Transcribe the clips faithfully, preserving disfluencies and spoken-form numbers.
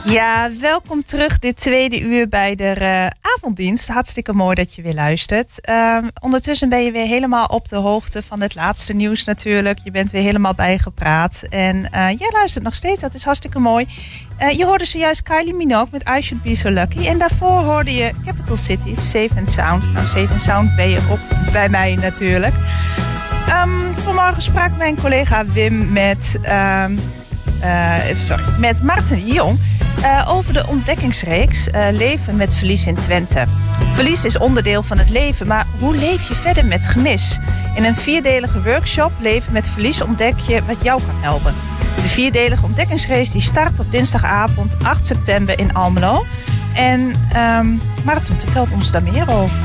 Ja, welkom terug dit tweede uur bij de uh, avonddienst. Hartstikke mooi dat je weer luistert. Uh, ondertussen ben je weer helemaal op de hoogte van het laatste nieuws natuurlijk. Je bent weer helemaal bijgepraat. En uh, jij luistert nog steeds, dat is hartstikke mooi. Uh, je hoorde zojuist Kylie Minogue met I Should Be So Lucky. En daarvoor hoorde je Capital City, Safe and Sound. Nou, Safe and Sound ben je ook bij mij natuurlijk. Um, vanmorgen sprak mijn collega Wim met, uh, uh, sorry, met Marten Jong... Uh, over de ontdekkingsreeks uh, Leven met verlies in Twente. Verlies is onderdeel van het leven, maar hoe leef je verder met gemis? In een vierdelige workshop Leven met verlies ontdek je wat jou kan helpen. De vierdelige ontdekkingsrace die start op dinsdagavond acht september in Almelo. En um, Maarten vertelt ons daar meer over.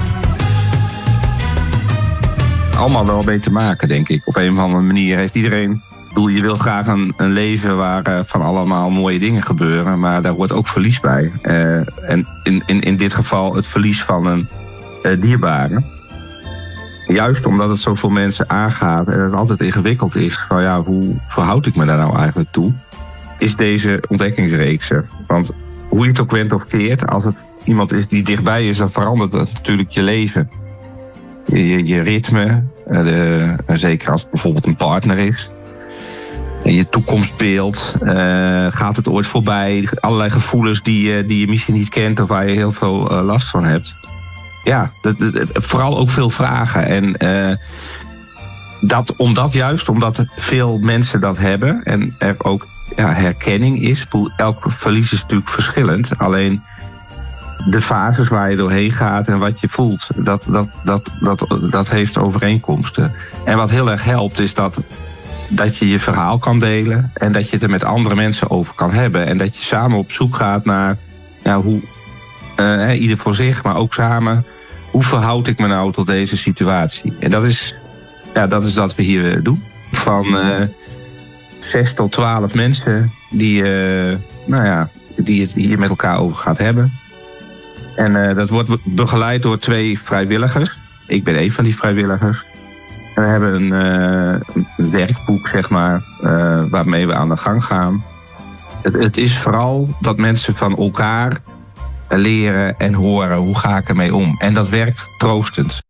Allemaal wel mee te maken, denk ik. Op een of andere manier heeft iedereen... Ik bedoel, je wilt graag een, een leven waar uh, van allemaal mooie dingen gebeuren, maar daar hoort ook verlies bij. Uh, en in, in, in dit geval het verlies van een uh, dierbare. Juist omdat het zoveel mensen aangaat en het altijd ingewikkeld is, van ja, hoe verhoud ik me daar nou eigenlijk toe, is deze ontdekkingsreeks. Want hoe je het ook went of keert, als het iemand is die dichtbij is, dan verandert het natuurlijk je leven. Je, je, je ritme, uh, de, uh, zeker als het bijvoorbeeld een partner is. En je toekomstbeeld, uh, gaat het ooit voorbij? Allerlei gevoelens die, uh, die je misschien niet kent of waar je heel veel uh, last van hebt. Ja, dat, dat, vooral ook veel vragen. En uh, dat, omdat juist, omdat veel mensen dat hebben en er ook ja, herkenning is. Elk verlies is natuurlijk verschillend. Alleen de fases waar je doorheen gaat en wat je voelt, dat, dat, dat, dat, dat heeft overeenkomsten. En wat heel erg helpt is dat... dat je je verhaal kan delen en dat je het er met andere mensen over kan hebben. En dat je samen op zoek gaat naar ja, hoe, uh, ieder voor zich, maar ook samen, hoe verhoud ik me nou tot deze situatie? En dat is, ja, dat is wat we hier doen. Van uh, zes tot twaalf mensen die, uh, nou ja, die het hier met elkaar over gaat hebben. En uh, dat wordt begeleid door twee vrijwilligers. Ik ben een van die vrijwilligers. We hebben een, uh, een werkboek, zeg maar, uh, waarmee we aan de gang gaan. Het, het is vooral dat mensen van elkaar leren en horen hoe ga ik ermee om. En dat werkt troostend.